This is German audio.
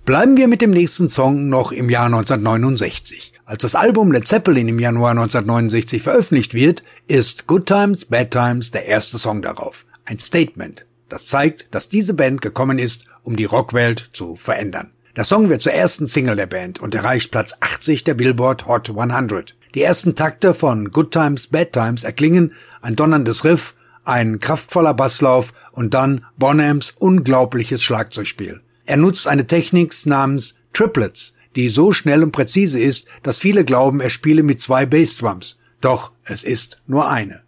Bleiben wir mit dem nächsten Song noch im Jahr 1969. Als das Album Led Zeppelin im Januar 1969 veröffentlicht wird, ist Good Times, Bad Times der erste Song darauf. Ein Statement, das zeigt, dass diese Band gekommen ist, um die Rockwelt zu verändern. Der Song wird zur ersten Single der Band und erreicht Platz 80 der Billboard Hot 100. Die ersten Takte von Good Times, Bad Times erklingen, ein donnerndes Riff, ein kraftvoller Basslauf und dann Bonhams unglaubliches Schlagzeugspiel. Er nutzt eine Technik namens Triplets, die so schnell und präzise ist, dass viele glauben, er spiele mit 2 Bassdrums. Doch es ist nur eine.